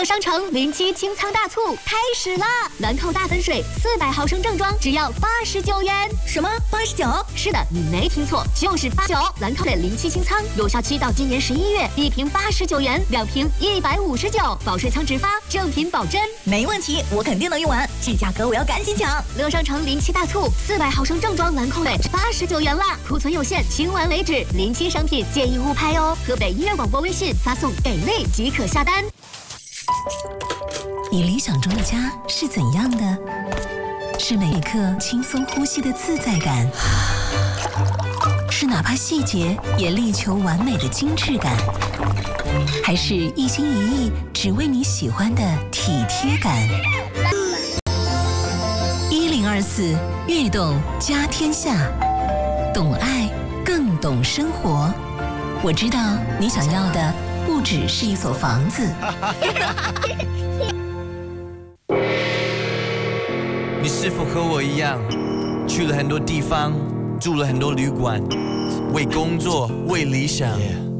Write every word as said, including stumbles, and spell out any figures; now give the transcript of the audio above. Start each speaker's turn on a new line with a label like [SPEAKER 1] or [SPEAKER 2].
[SPEAKER 1] 乐商城零七清仓大促开始啦！兰蔻大粉水四百毫升正装只要八十九元。
[SPEAKER 2] 什么？八十九？
[SPEAKER 1] 是的，你没听错，就是八九。兰蔻的零七清仓有效期到今年十一月，一瓶八十九元，两瓶一百五十九，保水仓直发，正品保真。
[SPEAKER 2] 没问题，我肯定能用完。这价格我要赶紧抢！
[SPEAKER 1] 乐商城零七大促，四百毫升正装兰蔻水八十九元啦，库存有限，清完为止。零七商品建议勿拍哦。河北音乐广播微信发送给力即可下单。
[SPEAKER 3] 你理想中的家是怎样的？是每一刻轻松呼吸的自在感，是哪怕细节也力求完美的精致感，还是一心一意只为你喜欢的体贴感？一零二四悦动家天下，懂爱更懂生活。我知道你想要的不只是一所房子。
[SPEAKER 4] 你是否和我一样，去了很多地方，住了很多旅馆，为工作，为理想， yeah.